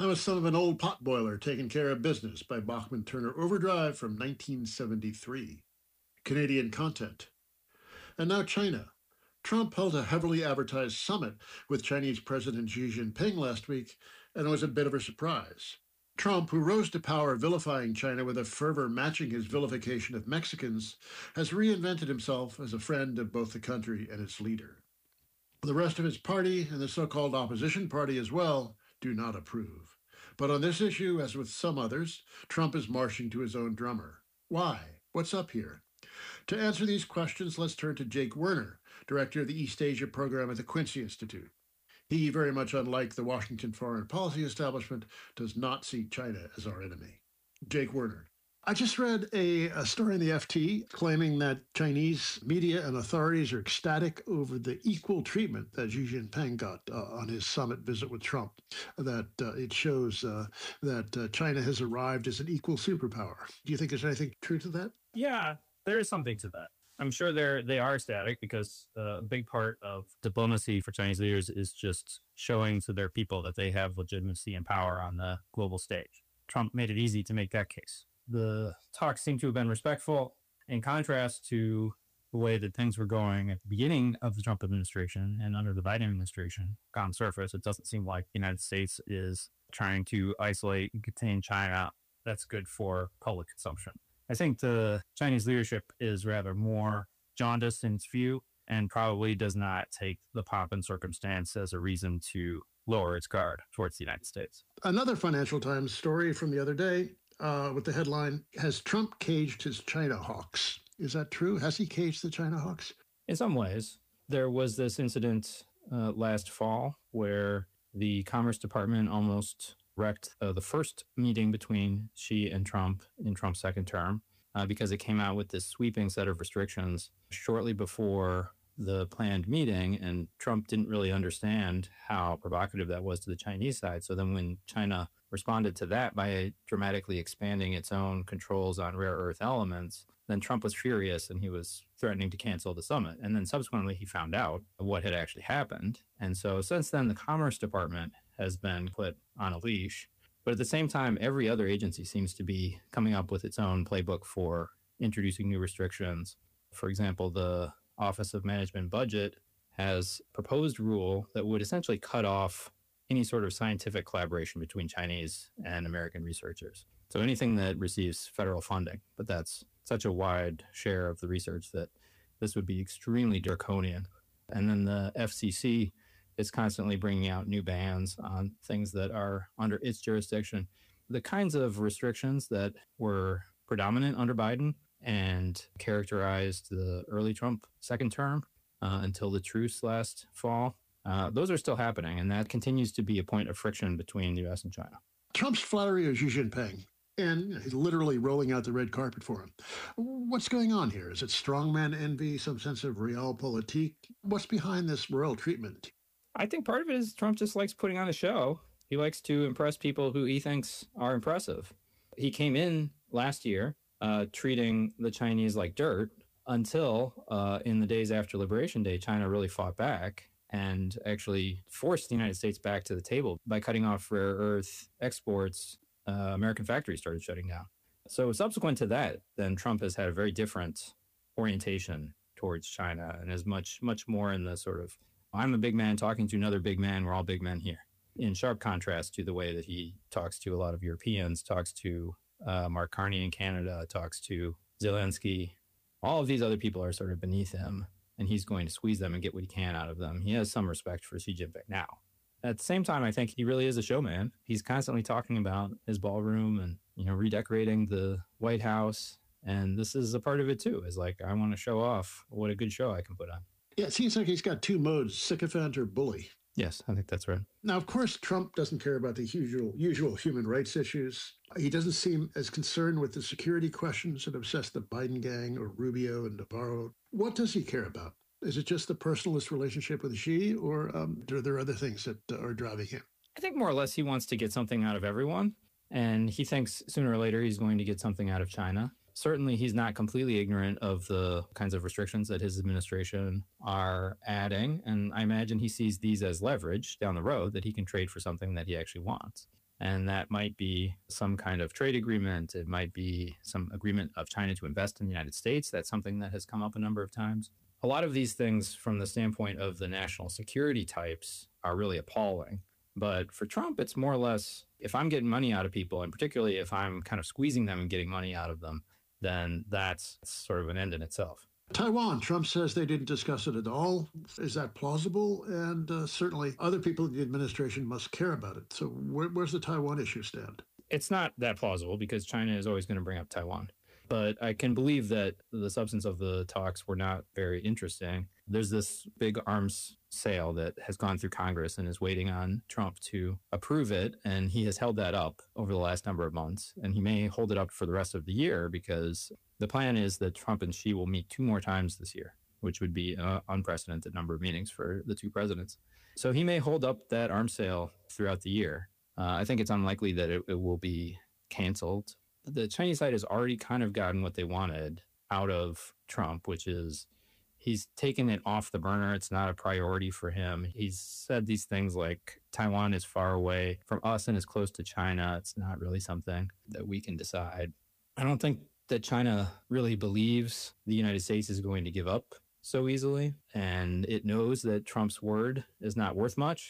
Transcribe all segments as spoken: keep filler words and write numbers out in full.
I was son of an old potboiler taking care of business by Bachman Turner Overdrive from nineteen seventy-three. Canadian content. And now China. Trump held a heavily advertised summit with Chinese President Xi Jinping last week, and it was a bit of a surprise. Trump, who rose to power vilifying China with a fervor matching his vilification of Mexicans, has reinvented himself as a friend of both the country and its leader. The rest of his party, and the so-called opposition party as well, do not approve. But on this issue, as with some others, Trump is marching to his own drummer. Why? What's up here? To answer these questions, let's turn to Jake Werner, director of the East Asia program at the Quincy Institute. He, very much unlike the Washington foreign policy establishment, does not see China as our enemy. Jake Werner. I just read a, a story in the F T claiming that Chinese media and authorities are ecstatic over the equal treatment that Xi Jinping got uh, on his summit visit with Trump, that uh, it shows uh, that uh, China has arrived as an equal superpower. Do you think there's anything true to that? Yeah, there is something to that. I'm sure they're, they are ecstatic because uh, a big part of diplomacy for Chinese leaders is just showing to their people that they have legitimacy and power on the global stage. Trump made it easy to make that case. The talks seem to have been respectful, in contrast to the way that things were going at the beginning of the Trump administration and under the Biden administration. On surface, it doesn't seem like the United States is trying to isolate and contain China. That's good for public consumption. I think the Chinese leadership is rather more jaundiced in its view and probably does not take the pomp and circumstance as a reason to lower its guard towards the United States. Another Financial Times story from the other day uh, with the headline, "Has Trump caged his China hawks?" Is that true? Has he caged the China hawks? In some ways. There was this incident uh, last fall where the Commerce Department almost wrecked uh, the first meeting between Xi and Trump in Trump's second term uh, because it came out with this sweeping set of restrictions shortly before the planned meeting, and Trump didn't really understand how provocative that was to the Chinese side. So then when China responded to that by dramatically expanding its own controls on rare earth elements, then Trump was furious and he was threatening to cancel the summit. And then subsequently he found out what had actually happened. And so since then, the Commerce Department has been put on a leash. But at the same time, every other agency seems to be coming up with its own playbook for introducing new restrictions. For example, the Office of Management Budget has proposed a rule that would essentially cut off any sort of scientific collaboration between Chinese and American researchers. So anything that receives federal funding, but that's such a wide share of the research that this would be extremely draconian. And then the F C C is constantly bringing out new bans on things that are under its jurisdiction. The kinds of restrictions that were predominant under Biden and characterized the early Trump second term uh, until the truce last fall, uh, those are still happening. And that continues to be a point of friction between the U S and China. Trump's flattery of Xi Jinping, and he's literally rolling out the red carpet for him. What's going on here? Is it strongman envy, some sense of realpolitik? What's behind this royal treatment? I think part of it is Trump just likes putting on a show. He likes to impress people who he thinks are impressive. He came in last year uh, treating the Chinese like dirt until uh, in the days after Liberation Day, China really fought back and actually forced the United States back to the table by cutting off rare earth exports. Uh, American factories started shutting down. So subsequent to that, then Trump has had a very different orientation towards China and is much, much more in the sort of, I'm a big man talking to another big man, we're all big men here. In sharp contrast to the way that he talks to a lot of Europeans, talks to uh, Mark Carney in Canada, talks to Zelensky. All of these other people are sort of beneath him, and he's going to squeeze them and get what he can out of them. He has some respect for Xi Jinping now. At the same time, I think he really is a showman. He's constantly talking about his ballroom and, you know, redecorating the White House. And this is a part of it, too, is like, I want to show off what a good show I can put on. Yeah, it seems like he's got two modes, sycophant or bully. Yes, I think that's right. Now, of course, Trump doesn't care about the usual, usual human rights issues. He doesn't seem as concerned with the security questions that obsess the Biden gang or Rubio and Navarro. What does he care about? Is it just the personalist relationship with Xi, or um, are there other things that uh, are driving him? I think more or less he wants to get something out of everyone, and he thinks sooner or later he's going to get something out of China. Certainly, he's not completely ignorant of the kinds of restrictions that his administration are adding, and I imagine he sees these as leverage down the road that he can trade for something that he actually wants. And that might be some kind of trade agreement. It might be some agreement of China to invest in the United States. That's something that has come up a number of times. A lot of these things from the standpoint of the national security types are really appalling. But for Trump, it's more or less, if I'm getting money out of people, and particularly if I'm kind of squeezing them and getting money out of them, then that's sort of an end in itself. Taiwan, Trump says they didn't discuss it at all. Is that plausible? And uh, certainly other people in the administration must care about it. So where, where's the Taiwan issue stand? It's not that plausible because China is always going to bring up Taiwan. But I can believe that the substance of the talks were not very interesting. There's this big arms sale that has gone through Congress and is waiting on Trump to approve it. And he has held that up over the last number of months. And he may hold it up for the rest of the year because the plan is that Trump and Xi will meet two more times this year, which would be an unprecedented number of meetings for the two presidents. So he may hold up that arms sale throughout the year. Uh, I think it's unlikely that it, it will be canceled. The Chinese side has already kind of gotten what they wanted out of Trump, which is he's taken it off the burner. It's not a priority for him. He's said these things like Taiwan is far away from us and is close to China. It's not really something that we can decide. I don't think that China really believes the United States is going to give up so easily. And it knows that Trump's word is not worth much.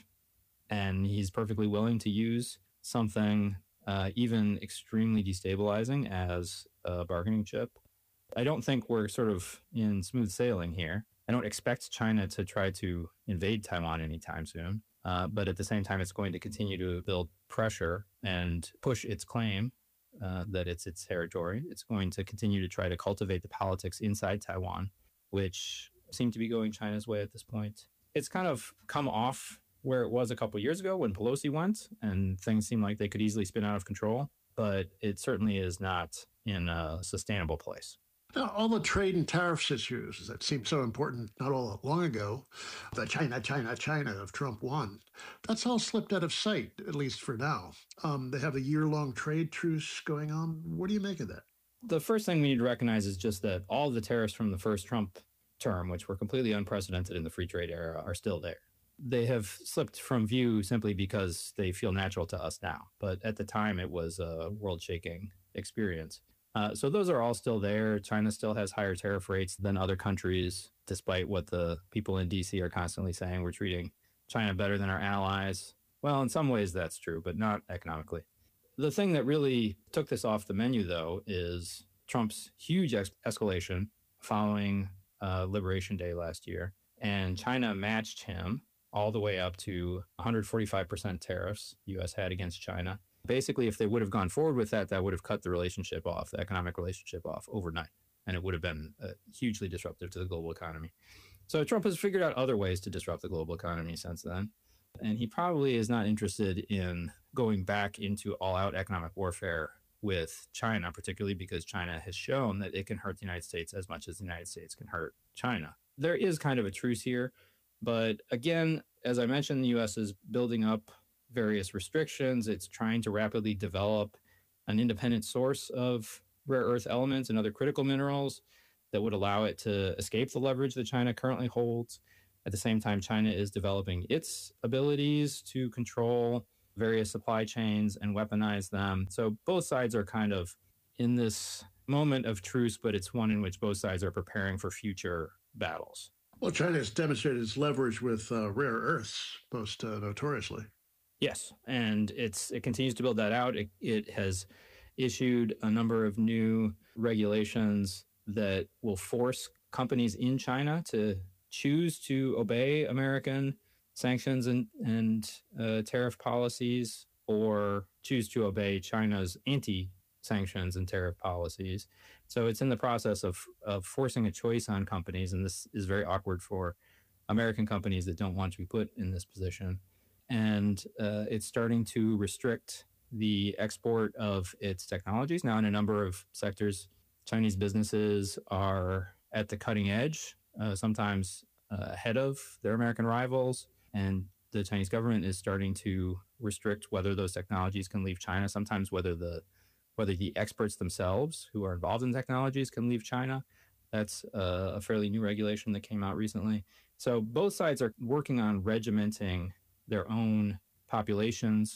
And he's perfectly willing to use something uh, even extremely destabilizing as a bargaining chip. I don't think we're sort of in smooth sailing here. I don't expect China to try to invade Taiwan anytime soon. Uh, but at the same time, it's going to continue to build pressure and push its claim uh, that it's its territory. It's going to continue to try to cultivate the politics inside Taiwan, which seem to be going China's way at this point. It's kind of come off where it was a couple of years ago when Pelosi went, and things seemed like they could easily spin out of control. But it certainly is not in a sustainable place. Now, all the trade and tariffs issues that seemed so important not all that long ago, the China, China, China of Trump won, that's all slipped out of sight, at least for now. Um, they have a year-long trade truce going on. What do you make of that? The first thing we need to recognize is just that all the tariffs from the first Trump term, which were completely unprecedented in the free trade era, are still there. They have slipped from view simply because they feel natural to us now. But at the time, it was a world-shaking experience. Uh, so those are all still there. China still has higher tariff rates than other countries, despite what the people in D C are constantly saying. We're treating China better than our allies. Well, in some ways that's true, but not economically. The thing that really took this off the menu, though, is Trump's huge ex- escalation following uh, Liberation Day last year. And China matched him all the way up to one hundred forty-five percent tariffs the U S had against China. Basically, if they would have gone forward with that, that would have cut the relationship off, the economic relationship off overnight. And it would have been uh, hugely disruptive to the global economy. So Trump has figured out other ways to disrupt the global economy since then. And he probably is not interested in going back into all-out economic warfare with China, particularly because China has shown that it can hurt the United States as much as the United States can hurt China. There is kind of a truce here. But again, as I mentioned, the U S is building up various restrictions. It's trying to rapidly develop an independent source of rare earth elements and other critical minerals that would allow it to escape the leverage that China currently holds. At the same time, China is developing its abilities to control various supply chains and weaponize them. So both sides are kind of in this moment of truce, but it's one in which both sides are preparing for future battles. Well, China has demonstrated its leverage with uh, rare earths, most uh, notoriously. Yes, and it's it continues to build that out. It, it has issued a number of new regulations that will force companies in China to choose to obey American sanctions and, and uh, tariff policies or choose to obey China's anti-sanctions and tariff policies. So it's in the process of, of forcing a choice on companies, and this is very awkward for American companies that don't want to be put in this position. And uh, it's starting to restrict the export of its technologies. Now, in a number of sectors, Chinese businesses are at the cutting edge, uh, sometimes uh, ahead of their American rivals. And the Chinese government is starting to restrict whether those technologies can leave China, sometimes whether the whether the experts themselves who are involved in technologies can leave China. That's uh, a fairly new regulation that came out recently. So both sides are working on regimenting their own populations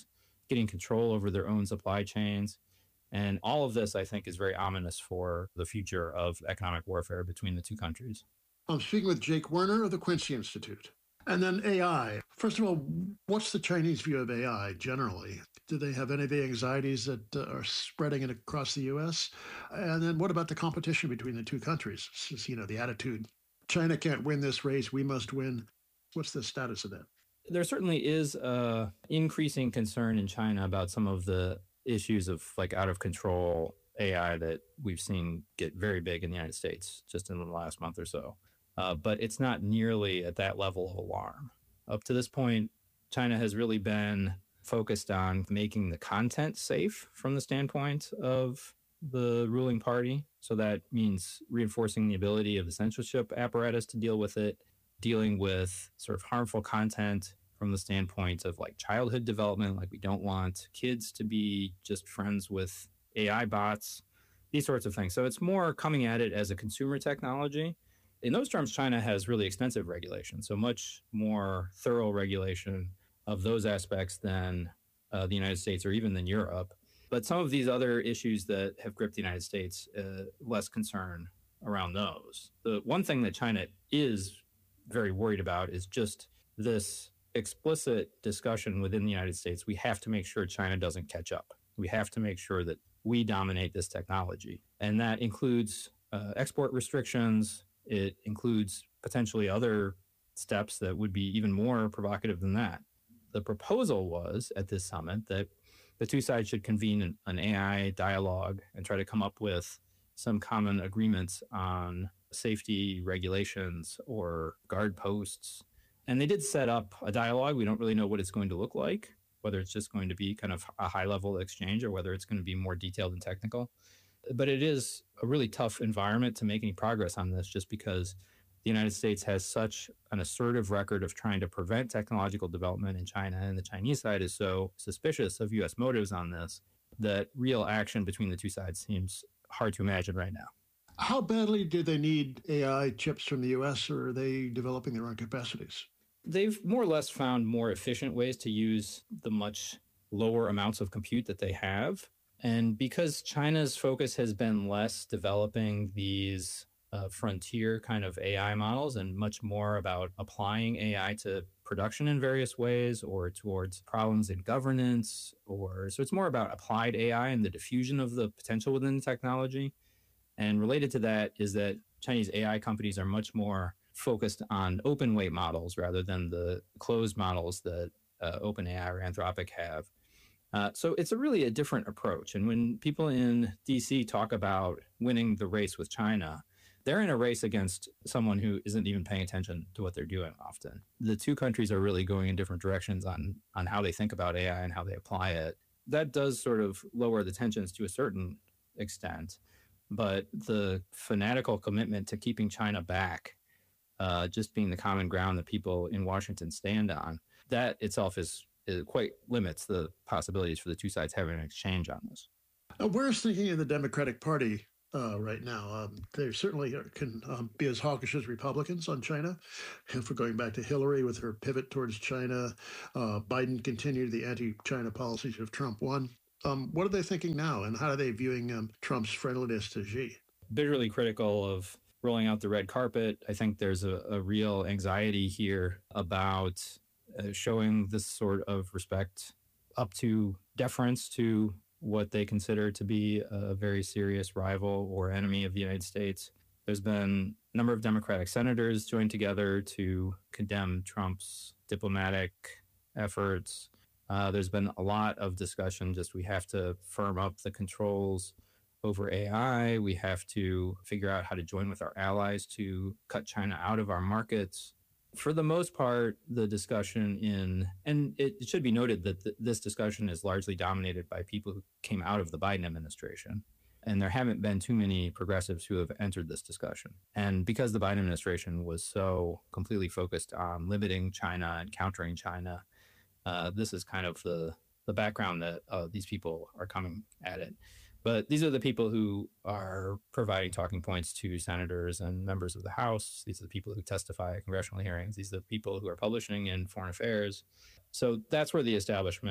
getting control over their own supply chains. And all of this, I think, is very ominous for the future of economic warfare between the two countries. I'm speaking with Jake Werner of the Quincy Institute. And then A I. First of all, what's the Chinese view of A I generally? Do they have any of the anxieties that uh, are spreading it across the U S? And then what about the competition between the two countries? Just, you know, the attitude, China can't win this race, we must win. What's the status of that? There certainly is uh, increasing concern in China about some of the issues of like out of control A I that we've seen get very big in the United States just in the last month or so. Uh, but it's not nearly at that level of alarm. Up to this point, China has really been focused on making the content safe from the standpoint of the ruling party. So that means reinforcing the ability of the censorship apparatus to deal with it, dealing with sort of harmful content from the standpoint of like childhood development, like we don't want kids to be just friends with A I bots, these sorts of things. So it's more coming at it as a consumer technology. In those terms, China has really extensive regulation, so much more thorough regulation of those aspects than uh, the United States or even than Europe. But some of these other issues that have gripped the United States, uh, less concern around those. The one thing that China is very worried about is just this explicit discussion within the United States. We have to make sure China doesn't catch up. We have to make sure that we dominate this technology. And that includes uh, export restrictions. It includes potentially other steps that would be even more provocative than that. The proposal was at this summit that the two sides should convene an, an A I dialogue and try to come up with some common agreements on safety regulations or guard posts. And they did set up a dialogue. We don't really know what it's going to look like, whether it's just going to be kind of a high-level exchange or whether it's going to be more detailed and technical. But it is a really tough environment to make any progress on this just because the United States has such an assertive record of trying to prevent technological development in China, and the Chinese side is so suspicious of U S motives on this that real action between the two sides seems hard to imagine right now. How badly do they need A I chips from the U S, or are they developing their own capacities? They've more or less found more efficient ways to use the much lower amounts of compute that they have. And because China's focus has been less developing these uh, frontier kind of A I models and much more about applying A I to production in various ways or towards problems in governance, or so it's more about applied A I and the diffusion of the potential within the technology. And related to that is that Chinese A I companies are much more focused on open weight models rather than the closed models that uh, OpenAI or Anthropic have. Uh, so it's a really a different approach. And when people in D C talk about winning the race with China, they're in a race against someone who isn't even paying attention to what they're doing often. The two countries are really going in different directions on, on how they think about A I and how they apply it. That does sort of lower the tensions to a certain extent. But the fanatical commitment to keeping China back, uh, just being the common ground that people in Washington stand on, that itself is, is quite limits the possibilities for the two sides having an exchange on this. Uh, where's thinking of the Democratic Party uh, right now? Um, they certainly are, can um, be as hawkish as Republicans on China. If we're going back to Hillary with her pivot towards China, uh, Biden continued the anti-China policies of Trump won. Um, what are they thinking now, and how are they viewing um, Trump's friendliness to Xi? Bitterly critical of rolling out the red carpet. I think there's a, a real anxiety here about uh, showing this sort of respect up to deference to what they consider to be a very serious rival or enemy of the United States. There's been a number of Democratic senators joined together to condemn Trump's diplomatic efforts. Uh, there's been a lot of discussion, just we have to firm up the controls over A I. We have to figure out how to join with our allies to cut China out of our markets. For the most part, the discussion in, and it should be noted that th- this discussion is largely dominated by people who came out of the Biden administration. And there haven't been too many progressives who have entered this discussion. And because the Biden administration was so completely focused on limiting China and countering China, Uh, this is kind of the, the background that uh, these people are coming at it. But these are the people who are providing talking points to senators and members of the House. These are the people who testify at congressional hearings. These are the people who are publishing in Foreign Affairs. So that's where the establishment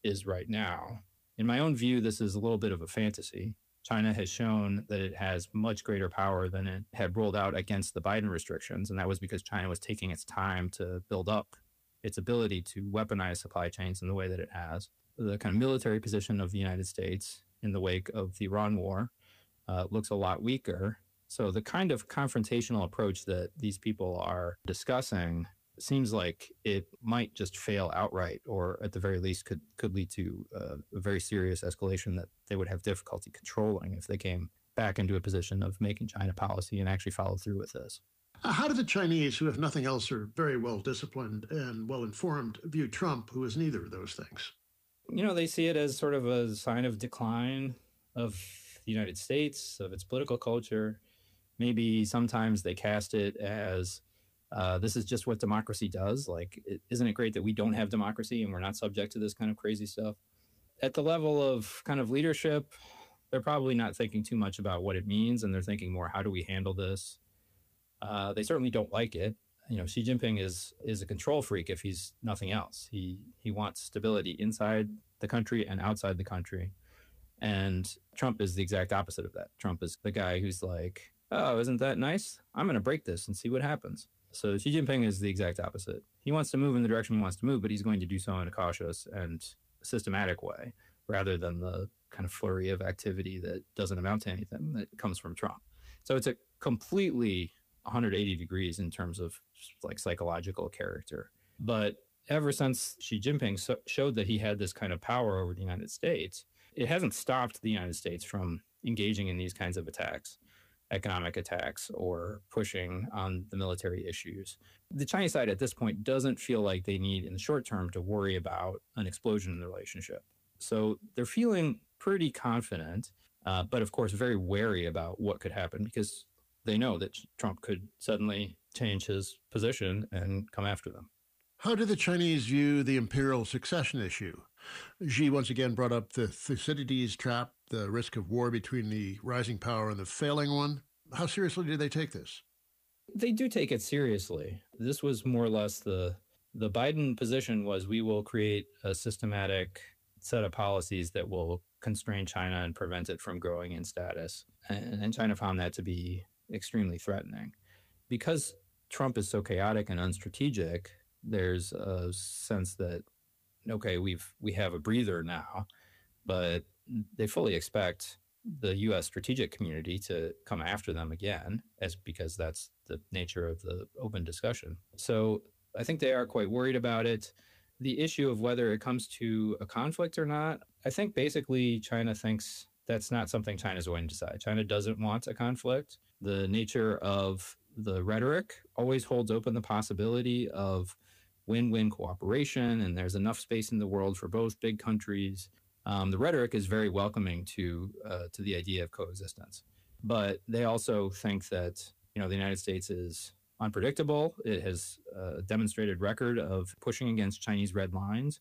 is right now. In my own view, this is a little bit of a fantasy. China has shown that it has much greater power than it had rolled out against the Biden restrictions. And that was because China was taking its time to build up its ability to weaponize supply chains in the way that it has. The kind of military position of the United States in the wake of the Iran war uh, looks a lot weaker. So the kind of confrontational approach that these people are discussing seems like it might just fail outright, or at the very least could, could lead to uh, a very serious escalation that they would have difficulty controlling if they came back into a position of making China policy and actually followed through with this. How do the Chinese, who if nothing else are very well disciplined and well informed, view Trump, who is neither of those things? You know, they see it as sort of a sign of decline of the United States, of its political culture. Maybe sometimes they cast it as uh, this is just what democracy does. Like, it, isn't it great that we don't have democracy and we're not subject to this kind of crazy stuff? At the level of kind of leadership, they're probably not thinking too much about what it means, and they're thinking more, how do we handle this? Uh, they certainly don't like it. You know, Xi Jinping is is a control freak if he's nothing else. He he wants stability inside the country and outside the country. And Trump is the exact opposite of that. Trump is the guy who's like, oh, isn't that nice? I'm going to break this and see what happens. So Xi Jinping is the exact opposite. He wants to move in the direction he wants to move, but he's going to do so in a cautious and systematic way, rather than the kind of flurry of activity that doesn't amount to anything that comes from Trump. So it's a completely one hundred eighty degrees in terms of like psychological character. But ever since Xi Jinping so- showed that he had this kind of power over the United States, it hasn't stopped the United States from engaging in these kinds of attacks, economic attacks, or pushing on the military issues. The Chinese side at this point doesn't feel like they need in the short term to worry about an explosion in the relationship. So they're feeling pretty confident, uh, but of course very wary about what could happen, because they know that Trump could suddenly change his position and come after them. How do the Chinese view the imperial succession issue? Xi once again brought up the Thucydides trap, the risk of war between the rising power and the failing one. How seriously do they take this? They do take it seriously. This was more or less the the Biden position was, we will create a systematic set of policies that will constrain China and prevent it from growing in status. And, and China found that to be extremely threatening. Because Trump is so chaotic and unstrategic, there's a sense that, okay, we've we have a breather now, but they fully expect the U S strategic community to come after them again, as because that's the nature of the open discussion. So I think they are quite worried about it. The issue of whether it comes to a conflict or not, I think basically China thinks that's not something China's going to decide. China doesn't want a conflict. The nature of the rhetoric always holds open the possibility of win-win cooperation, and there's enough space in the world for both big countries. Um, the rhetoric is very welcoming to uh, to the idea of coexistence, but they also think that, you know, the United States is unpredictable. It has a demonstrated record of pushing against Chinese red lines,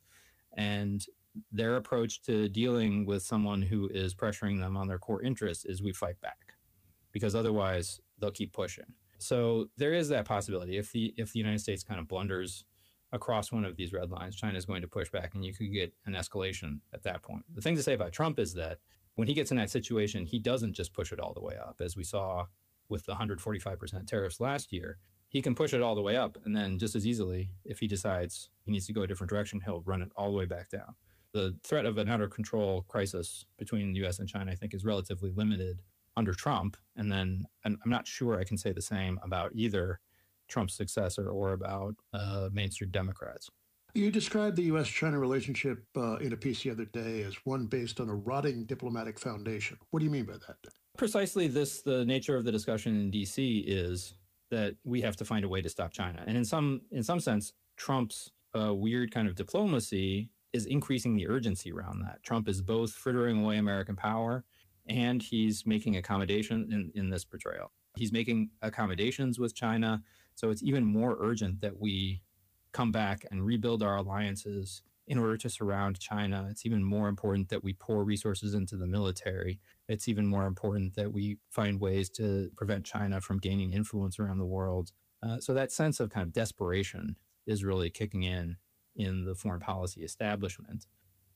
and their approach to dealing with someone who is pressuring them on their core interests is we fight back, because otherwise they'll keep pushing. So there is that possibility. If the if the United States kind of blunders across one of these red lines, China is going to push back, and you could get an escalation at that point. The thing to say about Trump is that when he gets in that situation, he doesn't just push it all the way up, as we saw with the one hundred forty-five percent tariffs last year. He can push it all the way up, and then just as easily, if he decides he needs to go a different direction, he'll run it all the way back down. The threat of an out of control crisis between the U S and China, I think, is relatively limited under Trump. And then and I'm not sure I can say the same about either Trump's successor or about uh, mainstream Democrats. You described the U S China relationship uh, in a piece the other day as one based on a rotting diplomatic foundation. What do you mean by that? Precisely this, the nature of the discussion in D C is that we have to find a way to stop China. And in some in some sense, Trump's uh, weird kind of diplomacy is increasing the urgency around that. Trump is both frittering away American power, and he's making accommodation in, in this portrayal. He's making accommodations with China. So it's even more urgent that we come back and rebuild our alliances in order to surround China. It's even more important that we pour resources into the military. It's even more important that we find ways to prevent China from gaining influence around the world. Uh, so that sense of kind of desperation is really kicking in in the foreign policy establishment.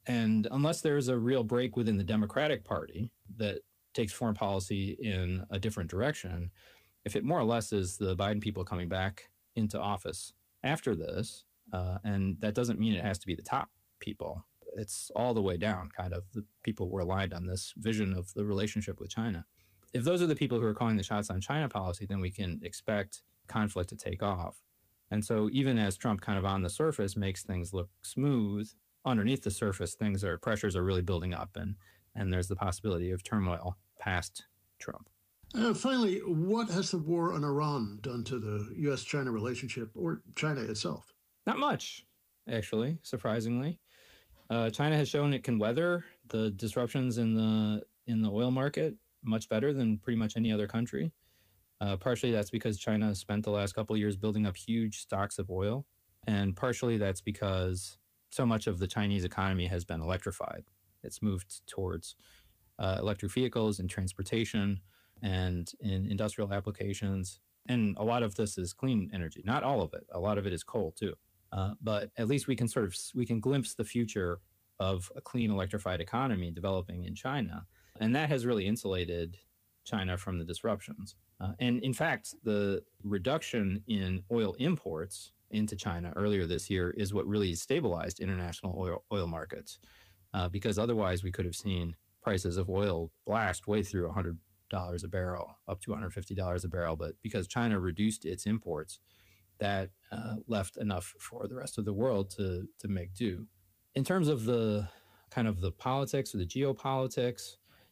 And unless there's a real break within the Democratic Party that takes foreign policy in a different direction, if it more or less is the Biden people coming back into office after this, uh, and that doesn't mean it has to be the top people. It's all the way down, kind of. The people were aligned on this vision of the relationship with China. If those are the people who are calling the shots on China policy, then we can expect conflict to take off. And so even as Trump kind of on the surface makes things look smooth, underneath the surface, things are pressures are really building up, and and there's the possibility of turmoil past Trump. Uh, finally, what has the war on Iran done to the U S China relationship or China itself? Not much, actually, surprisingly. Uh, China has shown it can weather the disruptions in the in the oil market much better than pretty much any other country. Uh, partially that's because China spent the last couple of years building up huge stocks of oil, and partially that's because so much of the Chinese economy has been electrified. It's moved towards uh, electric vehicles and transportation and in industrial applications. And a lot of this is clean energy. Not all of it. A lot of it is coal too. Uh, but at least we can sort of, we can glimpse the future of a clean electrified economy developing in China. And that has really insulated China from the disruptions. Uh, and in fact, the reduction in oil imports into China earlier this year is what really stabilized international oil, oil markets. Uh, because otherwise we could have seen prices of oil blast way through one hundred dollars a barrel, up to one hundred fifty dollars a barrel. But because China reduced its imports, that uh, left enough for the rest of the world to to make do. In terms of the kind of the politics or the geopolitics,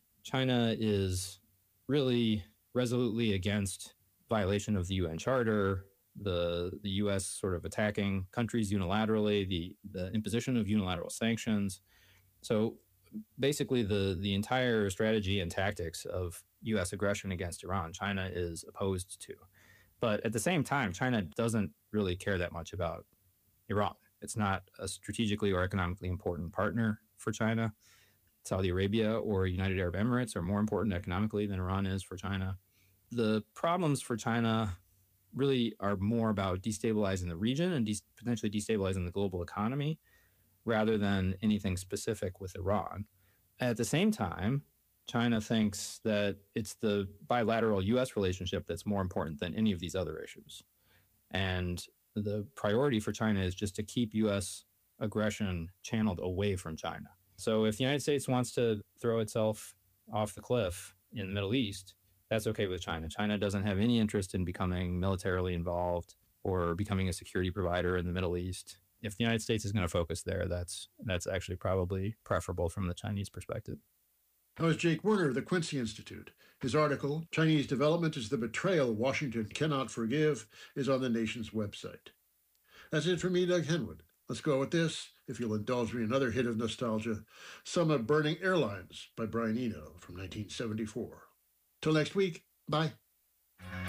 China is really resolutely against violation of the U N Charter, the the U S sort of attacking countries unilaterally, the the imposition of unilateral sanctions. So basically the the entire strategy and tactics of U S aggression against Iran, China is opposed to. But at the same time, China doesn't really care that much about Iran. It's not a strategically or economically important partner for China. Saudi Arabia or United Arab Emirates are more important economically than Iran is for China. The problems for China really are more about destabilizing the region and de- potentially destabilizing the global economy rather than anything specific with Iran. At the same time, China thinks that it's the bilateral U S relationship that's more important than any of these other issues. And the priority for China is just to keep U S aggression channeled away from China. So if the United States wants to throw itself off the cliff in the Middle East, that's okay with China. China doesn't have any interest in becoming militarily involved or becoming a security provider in the Middle East. If the United States is going to focus there, that's that's actually probably preferable from the Chinese perspective. That was Jake Werner of the Quincy Institute. His article, Chinese Development is the Betrayal Washington Cannot Forgive, is on the Nation's website. That's it for me, Doug Henwood. Let's go with this, if you'll indulge me, another hit of nostalgia, Selma Burning Airlines by Brian Eno from nineteen seventy-four. Till next week, bye.